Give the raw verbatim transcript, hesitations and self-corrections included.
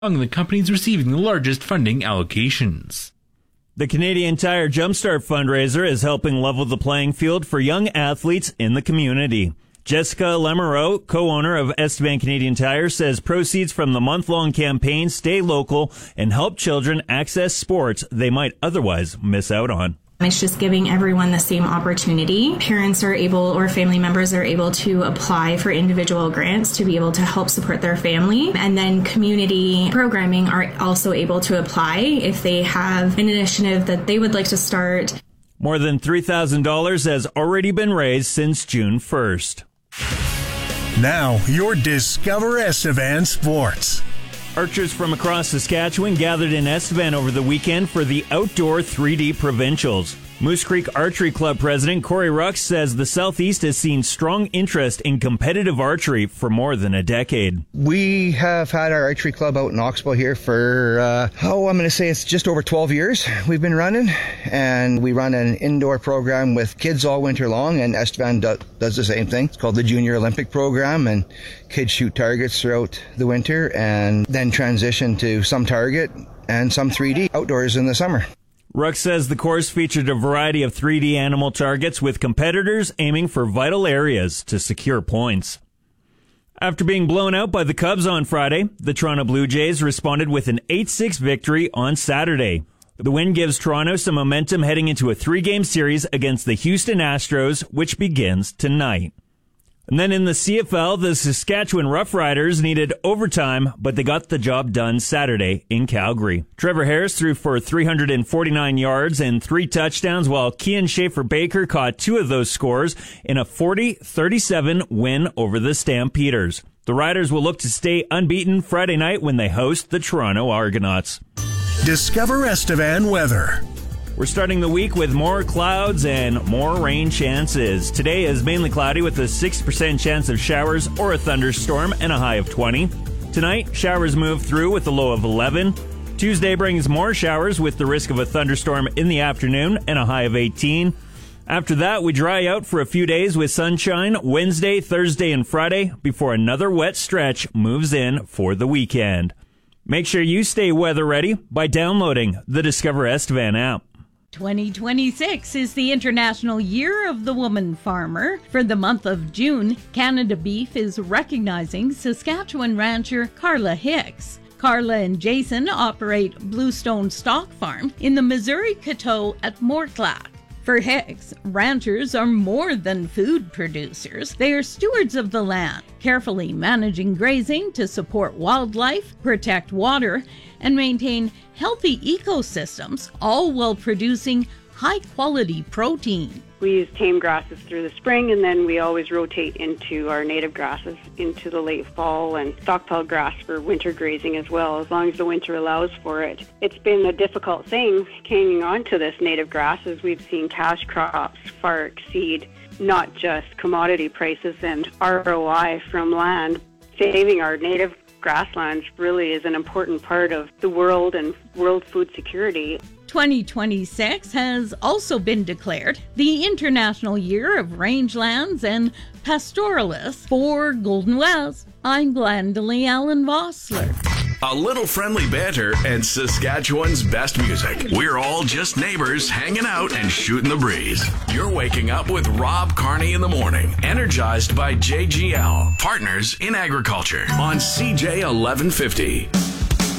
among the companies receiving the largest funding allocations. The Canadian Tire Jumpstart fundraiser is helping level the playing field for young athletes in the community. Jessica Lemereau, co-owner of Estevan Canadian Tire, says proceeds from the month-long campaign stay local and help children access sports they might otherwise miss out on. It's just giving everyone the same opportunity. Parents are able, or family members are able to apply for individual grants to be able to help support their family. And then community programming are also able to apply if they have an initiative that they would like to start. More than three thousand dollars has already been raised since June first. Now, your Discover Estevan Sports. Archers from across Saskatchewan gathered in Estevan over the weekend for the Outdoor three D Provincials. Moose Creek Archery Club president Corey Rux says the Southeast has seen strong interest in competitive archery for more than a decade. We have had our archery club out in Oxbow here for, uh, oh, I'm going to say it's just over twelve years we've been running. And we run an indoor program with kids all winter long, and Estevan do- does the same thing. It's called the Junior Olympic Program, and kids shoot targets throughout the winter and then transition to some target and some three D outdoors in the summer. Rux says the course featured a variety of three D animal targets with competitors aiming for vital areas to secure points. After being blown out by the Cubs on Friday, the Toronto Blue Jays responded with an eight six victory on Saturday. The win gives Toronto some momentum heading into a three-game series against the Houston Astros, which begins tonight. And then in the C F L, the Saskatchewan Roughriders needed overtime, but they got the job done Saturday in Calgary. Trevor Harris threw for three hundred forty-nine yards and three touchdowns, while Kian Schaefer-Baker caught two of those scores in a forty thirty-seven win over the Stampeders. The Riders will look to stay unbeaten Friday night when they host the Toronto Argonauts. Discover Estevan weather. We're starting the week with more clouds and more rain chances. Today is mainly cloudy with a six percent chance of showers or a thunderstorm and a high of twenty. Tonight, showers move through with a low of eleven. Tuesday brings more showers with the risk of a thunderstorm in the afternoon and a high of eighteen. After that, we dry out for a few days with sunshine Wednesday, Thursday, and Friday before another wet stretch moves in for the weekend. Make sure you stay weather ready by downloading the Discover Estevan app. twenty twenty-six is the International Year of the Woman Farmer. For the month of June, Canada Beef is recognizing Saskatchewan rancher Carla Hicks. Carla and Jason operate Bluestone Stock Farm in the Missouri Coteau at Mortlack. For Hicks, ranchers are more than food producers. They are stewards of the land, carefully managing grazing to support wildlife, protect water, and maintain healthy ecosystems, all while producing high-quality protein. We use tame grasses through the spring, and then we always rotate into our native grasses into the late fall, and stockpile grass for winter grazing as well, as long as the winter allows for it. It's been a difficult thing hanging on to this native grass, as we've seen cash crops far exceed not just commodity prices and R O I from land. Saving our native grasslands really is an important part of the world and world food security. twenty twenty-six has also been declared the International Year of Rangelands and Pastoralists. For Golden West, I'm Glendalee Allen Vossler. A little friendly banter and Saskatchewan's best music. We're all just neighbors hanging out and shooting the breeze. You're waking up with Rob Carney in the morning, energized by J G L, Partners in Agriculture, on C J eleven fifty.